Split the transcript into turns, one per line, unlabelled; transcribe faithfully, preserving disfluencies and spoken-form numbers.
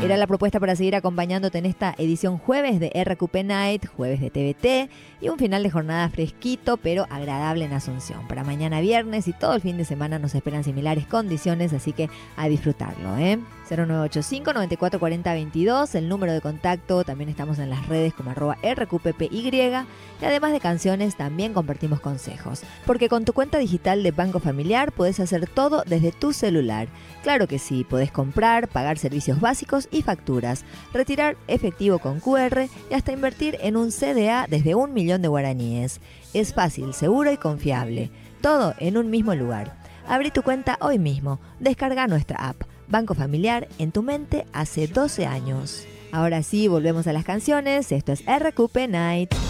Era la propuesta para seguir acompañándote en esta edición jueves de R Q P Night, jueves de T V T y un final de jornada fresquito pero agradable en Asunción. Para mañana viernes y todo el fin de semana nos esperan similares condiciones, así que a disfrutarlo, ¿eh? cero nueve ocho cinco, nueve cuatro cuatro cero, veintidós, el número de contacto. También estamos en las redes como arroba R Q P P Y y además de canciones también compartimos consejos. Porque con tu cuenta digital de Banco Familiar podés hacer todo desde tu celular. Claro que sí, podés comprar, pagar servicios básicos y facturas, retirar efectivo con Q R y hasta invertir en un C D A desde un millón de guaraníes. Es fácil, seguro y confiable. Todo en un mismo lugar. Abrí tu cuenta hoy mismo. Descarga nuestra app. Banco Familiar en tu mente hace doce años. Ahora sí, volvemos a las canciones. Esto es R Q P Night.